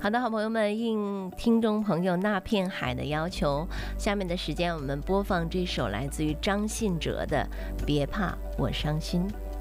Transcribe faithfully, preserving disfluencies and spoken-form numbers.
好的，好朋友们，应听众朋友那片海的要求，下面的时间我们播放这首来自于张信哲的《别怕我伤心》。